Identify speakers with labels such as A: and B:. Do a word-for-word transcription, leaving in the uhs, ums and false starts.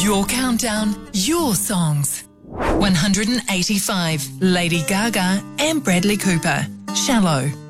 A: Your countdown, your songs. one hundred eighty-five, Lady Gaga and Bradley Cooper, Shallow.